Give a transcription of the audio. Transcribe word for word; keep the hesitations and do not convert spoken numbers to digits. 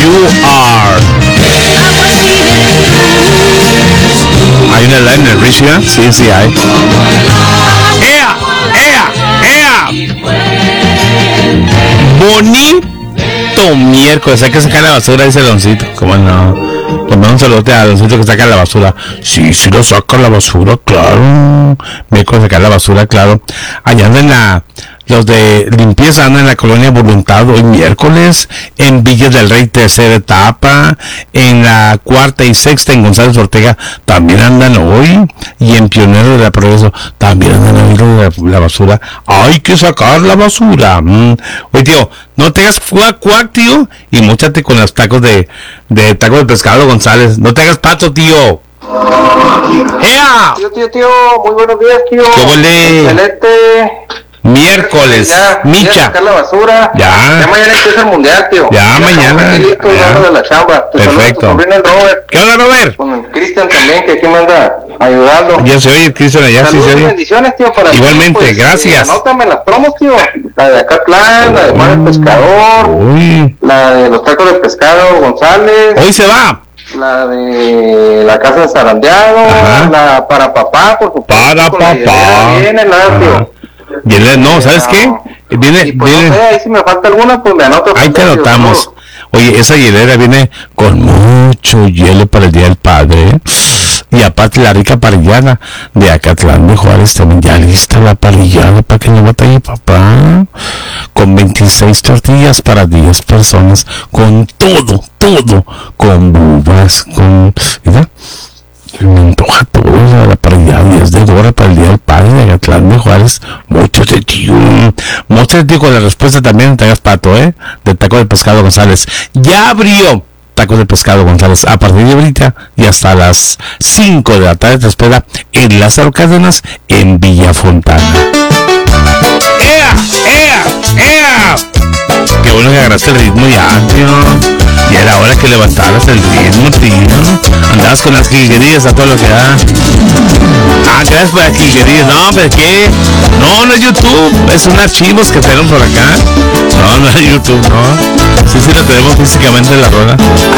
You Are. ¿Hay una line en el Richie? Sí, sí hay. ¡Ea! ¡Ea! ¡Ea! Bonito miércoles. Hay que sacar la basura, dice Doncito. ¿Cómo no? Le mando un saludo a Doncito que saca la basura. Sí, sí lo saca la basura, claro. Miércoles sacar la basura, claro. Allá andan la... Los de limpieza andan en la colonia Voluntad hoy miércoles, en Villa del Rey tercera etapa, en la cuarta y sexta en González Ortega también andan hoy, y en Pionero de la Progreso también andan hoy la, la basura. Hay que sacar la basura. Mm. Oye, tío, no te hagas cuac cuac, tío, y móchate con los tacos de, de tacos de pescado González. No te hagas pato, tío. ¡Ea! Tío, tío, tío, muy buenos días, tío. ¿Qué huele? Excelente. Miércoles, ya, Micha. Ya sacar la basura. Ya. Ya mañana empieza el mundial, tío. Ya, ya mañana. Listo, ya. De la chamba. Perfecto. Robert. ¿Qué onda, Robert? Con el Cristian también, que aquí me anda ayudando. Ya se oye, Cristian, allá sí se oye. Bendiciones, tío, para igualmente, ti, pues, gracias. Eh, anótame las promos, tío. La de Acatlán, la de Mar el Pescador. Uy. La de los tacos de pescado González. Hoy se va. La de la casa de Zarandeado. Ajá. La para papá, por supuesto. Para papá. Viene la, tío. Viene, no, ¿sabes qué? Viene, pues viene. No sé, ahí si me falta alguna, pues me anoto. Ahí te anotamos. Oye, esa hielera viene con mucho hielo para el Día del Padre, ¿eh? Y aparte la rica parrillada de Acatlán de Juárez también ya lista la parrillada para que no batalle papá. Con veintiséis tortillas para diez personas, con todo, todo, con bubas, con... ¿verdad? Me antoja todo la parrillada diez de hora para el Día del Padre de Acatlán de Juárez. Móchate, tío. Móchate, tío, con la respuesta también te hagas pato, ¿eh? De taco de pescado González. Ya abrió Tacos de Pescado González a partir de ahorita y hasta las cinco de la tarde te espera en Lázaro Cárdenas en Villa Fontana. ¡Ea! ¡Ea! ¡Ea! Qué bueno que agarraste el ritmo ya, tío. Y era hora que levantaras el ritmo, tío. Andabas con las jilguerías a todo lo que da. Ah, gracias por las jilguerías. No, pero ¿qué? No, no es YouTube. Es un archivos que tenemos por acá. No, no es YouTube, no. Sí, sí lo tenemos físicamente en la rola.